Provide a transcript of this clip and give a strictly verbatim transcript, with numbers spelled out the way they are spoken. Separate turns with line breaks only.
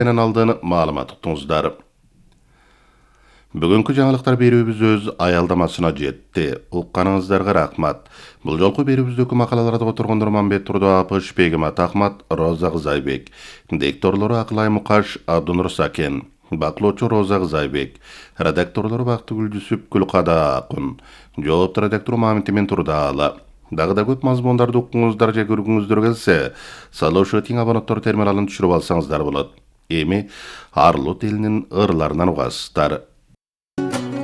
менен алдığını маалымат уктуңуздар. Бүгүнкү жаңылыктар берүүбүз өз аялдамасына жетти. Укканыңыздарга рахмат. Бул жолку берүүбүздөгү макалаларда отургон Нурманбет Турдуапыш, Бегимат Ахмат, Роза Кызайбек. Дикторлору Акылай Мукаш, Абдунур Сакен. Баклоочу Роза Кызайбек. Редакторлору Бактыгүл Жүсүп, Күлкада Акун. Жоопту редактору Мамитимен Турдаала. Дагы да көп мазмундарды укуңуздар же көргүңүздөр келсе, салышы тиң абонаттар терминалын түшүрүп алсаңыздар болот. Эми арлы тилинин ырларынан угасыздар.